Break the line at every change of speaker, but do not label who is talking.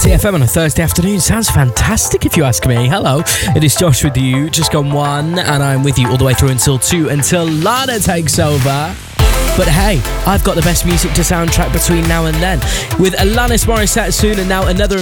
ZFM on a Thursday afternoon sounds fantastic if you ask me. Hello, it is Josh with you, just gone 1, and I'm with you all the way through until 2, until Lana takes over. But hey, I've got the best music to soundtrack between now and then, with Alanis Morissette soon, and now another